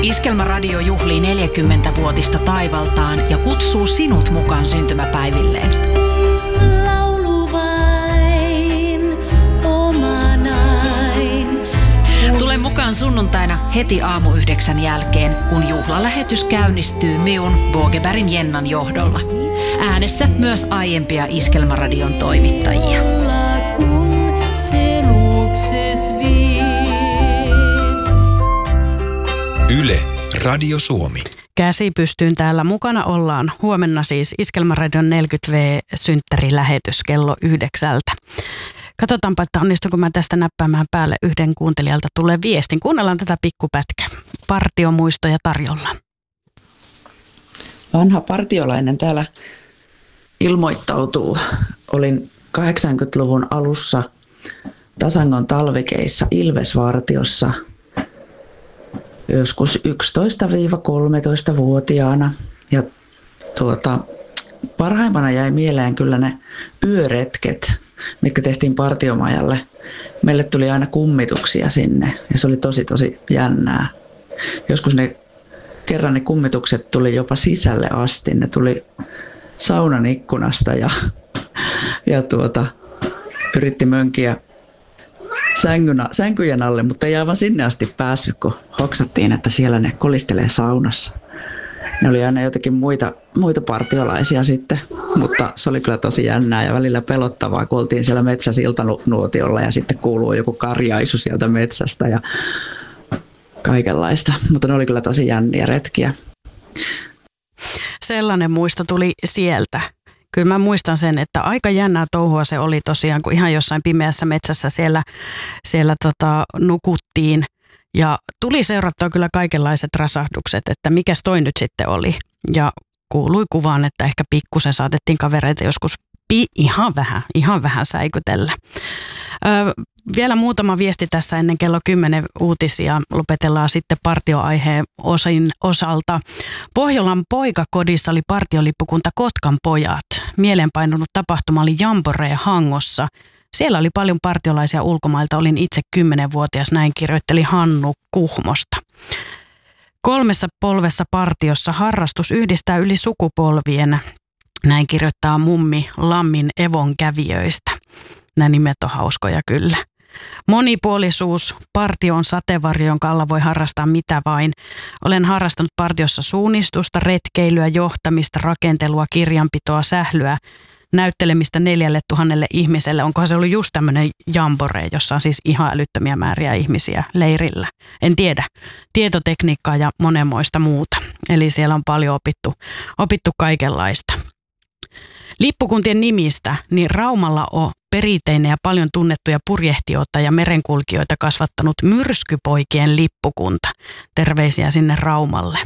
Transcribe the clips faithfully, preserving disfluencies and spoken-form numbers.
Iskelmäradio juhlii neljäkymmentävuotista taivaltaan ja kutsuu sinut mukaan syntymäpäivilleen. Laulu vain omanain. Tule mukaan sunnuntaina heti aamu yhdeksän jälkeen, kun juhlalähetys käynnistyy minun Bogebergin Jennan johdolla. Äänessä myös aiempia Iskelmäradion toimittajia. Kun se luokses vie. Yle, Radio Suomi. Käsi pystyyn täällä mukana ollaan. Huomenna siis Iskelmäradion neljäkymmentä vuotisjuhlalähetys kello yhdeksältä. Katsotaanpa, että onnistuuko mä tästä näppäämään päälle yhden kuuntelijalta tulee viestin. Kuunnellaan tätä pikkupätkää. Partiomuistoja tarjolla. Vanha partiolainen täällä ilmoittautuu. Olin kahdeksankymmentäluvun alussa Tasangon talvikeissa Ilvesvartiossa joskus yksitoista–kolmetoista-vuotiaana. Ja tuota, parhaimpana jäi mieleen kyllä ne yöretket, mitkä tehtiin partiomajalle. Meille tuli aina kummituksia sinne ja se oli tosi tosi jännää. Joskus ne, kerran ne kummitukset tuli jopa sisälle asti. Ne tuli saunan ikkunasta ja, ja tuota, yritti mönkiä sängyn, sänkyjen alle, mutta ei aivan sinne asti päässyt, kun hoksattiin, että siellä ne kolistelee saunassa. Ne oli aina jotakin muita, muita partiolaisia sitten, mutta se oli kyllä tosi jännää ja välillä pelottavaa, kun oltiin siellä metsäsiltanuotiolla ja sitten kuuluu joku karjaisu sieltä metsästä ja kaikenlaista. Mutta ne oli kyllä tosi jänniä retkiä. Sellainen muisto tuli sieltä. Kyllä mä muistan sen, että aika jännää touhua se oli tosiaan, kun ihan jossain pimeässä metsässä siellä, siellä tota, nukuttiin. Ja tuli seurattua kyllä kaikenlaiset rasahdukset, että mikäs toi nyt sitten oli. Ja kuului kuvaan, että ehkä pikkusen saatettiin kavereita joskus pi- ihan vähän, ihan vähän säikytellä. Öö, vielä muutama viesti tässä ennen kello kymmenen uutisia. Lopetellaan sitten partioaiheen osin osalta. Pohjolan poikakodissa oli partiolippukunta Kotkan pojat. Mieleenpainunut tapahtuma oli Jamboree Hangossa. Siellä oli paljon partiolaisia ulkomailta, olin itse kymmenvuotias, näin kirjoitteli Hannu Kuhmosta. Kolmessa polvessa partiossa harrastus yhdistää yli sukupolvien, näin kirjoittaa mummi Lammin Evon kävijöistä. Nämä nimet on hauskoja kyllä. Monipuolisuus, partio on sateenvarjo, jonka alla voi harrastaa mitä vain. Olen harrastanut partiossa suunnistusta, retkeilyä, johtamista, rakentelua, kirjanpitoa, sählyä, näyttelemistä neljälle tuhannelle ihmiselle. Onkohan se ollut just tämmöinen jamboree, jossa on siis ihan älyttömiä määriä ihmisiä leirillä? En tiedä. Tietotekniikkaa ja monenmoista muuta. Eli siellä on paljon opittu, opittu kaikenlaista. Lippukuntien nimistä, niin Raumalla on perinteinen ja paljon tunnettuja purjehtijoita ja merenkulkijoita kasvattanut Myrskypoikien lippukunta. Terveisiä sinne Raumalle.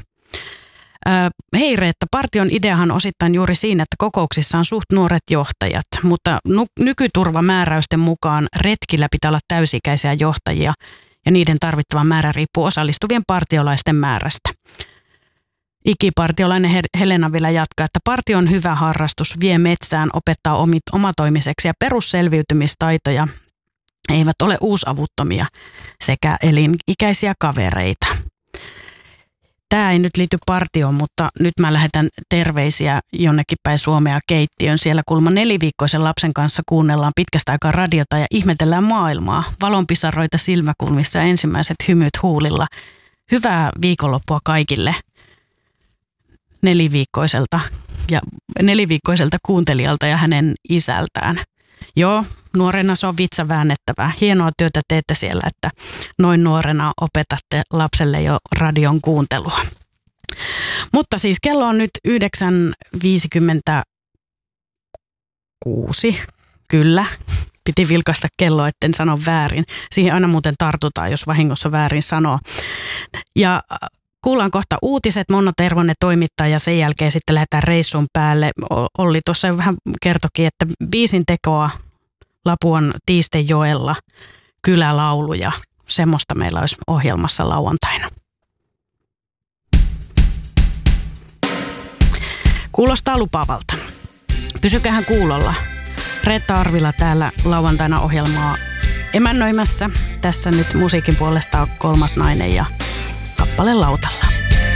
Hei Reetta, partion ideahan osittain juuri siinä, että kokouksissa on suht nuoret johtajat, mutta nykyturvamääräysten mukaan retkillä pitää olla täysikäisiä johtajia ja niiden tarvittava määrä riippuu osallistuvien partiolaisten määrästä. Ikipartiolainen Helena vielä jatkaa, että partio on hyvä harrastus, vie metsään, opettaa omatoimiseksi ja perusselviytymistaitoja eivät ole uusavuttomia sekä elinikäisiä kavereita. Tämä ei nyt liity partioon, mutta nyt mä lähetän terveisiä jonnekin päin Suomea keittiön. Siellä kulma neliviikkoisen lapsen kanssa kuunnellaan pitkästä aikaa radiota ja ihmetellään maailmaa. Valonpisaroita silmäkulmissa ja ensimmäiset hymyt huulilla. Hyvää viikonloppua kaikille neliviikkoiselta, ja neliviikkoiselta kuuntelijalta ja hänen isältään. Joo, nuorena se on vitsa väännettävää. Hienoa työtä teette siellä, että noin nuorena opetatte lapselle jo radion kuuntelua. Mutta siis kello on nyt yhdeksän viisikymmentäkuusi. Kyllä, piti vilkaista kello, etten sano väärin. Siihen aina muuten tartutaan, jos vahingossa väärin sanoo. Ja kuullaan kohta uutiset, Monna Tervonen toimittaa ja sen jälkeen sitten lähdetään reissun päälle. Olli tuossa vähän kertokin, että biisin tekoa Lapuan Tiistenjoella, kylälauluja, semmoista meillä olisi ohjelmassa lauantaina. Kuulostaa lupaavalta. Pysykähän kuulolla. Reetta Arvila täällä lauantaina ohjelmaa emännöimässä. Tässä nyt musiikin puolesta on Kolmas nainen ja kappale lautalla.